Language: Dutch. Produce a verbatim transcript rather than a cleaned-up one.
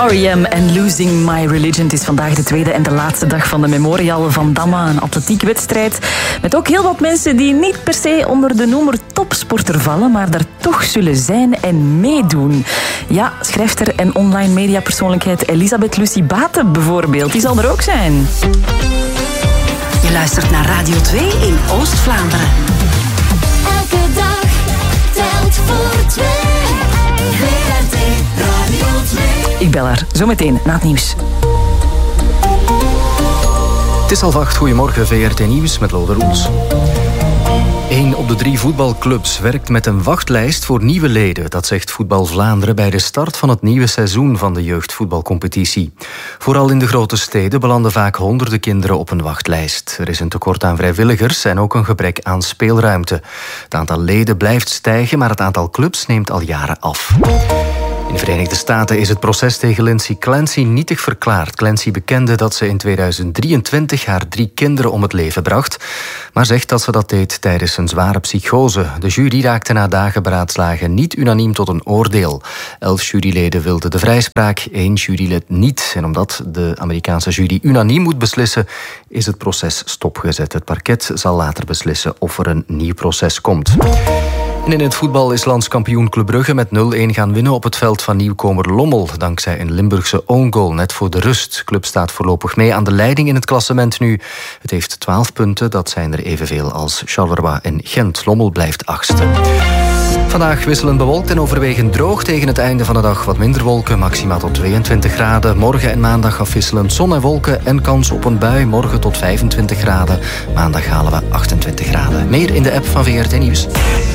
R E M en Losing My Religion. Het is vandaag de tweede en de laatste dag van de Memorial van Damme, een atletiekwedstrijd. Met ook heel wat mensen die niet per se onder de noemer topsporter vallen, maar daar toch zullen zijn en meedoen. Ja, schrijfster en online mediapersoonlijkheid Elisabeth Lucie Baten bijvoorbeeld, die zal er ook zijn. Je luistert naar Radio twee in Oost-Vlaanderen. Elke dag telt voor twee. V R T Radio twee. Ik bel haar zometeen na het nieuws. Het is half acht, goedemorgen, V R T Nieuws met Lode Roels. Eén op de drie voetbalclubs werkt met een wachtlijst voor nieuwe leden. Dat zegt Voetbal Vlaanderen bij de start van het nieuwe seizoen van de jeugdvoetbalcompetitie. Vooral in de grote steden belanden vaak honderden kinderen op een wachtlijst. Er is een tekort aan vrijwilligers en ook een gebrek aan speelruimte. Het aantal leden blijft stijgen, maar het aantal clubs neemt al jaren af. In de Verenigde Staten is het proces tegen Lindsay Clancy nietig verklaard. Clancy bekende dat ze in tweeduizend drieëntwintig haar drie kinderen om het leven bracht, maar zegt dat ze dat deed tijdens een zware psychose. De jury raakte na dagen beraadslagen niet unaniem tot een oordeel. Elf juryleden wilden de vrijspraak, één jurylid niet. En omdat de Amerikaanse jury unaniem moet beslissen, is het proces stopgezet. Het parket zal later beslissen of er een nieuw proces komt. En in het voetbal is landskampioen Club Brugge met nul-een gaan winnen op het veld van nieuwkomer Lommel, dankzij een Limburgse own goal net voor de rust. Club staat voorlopig mee aan de leiding in het klassement nu. Het heeft twaalf punten, dat zijn er evenveel als Charleroi en Gent. Lommel blijft achtste. Vandaag wisselend bewolkt en overwegend droog. Tegen het einde van de dag wat minder wolken, maximaal tot tweeëntwintig graden. Morgen en maandag afwisselend zon en wolken en kans op een bui. Morgen tot vijfentwintig graden. Maandag halen we achtentwintig graden. Meer in de app van V R T Nieuws.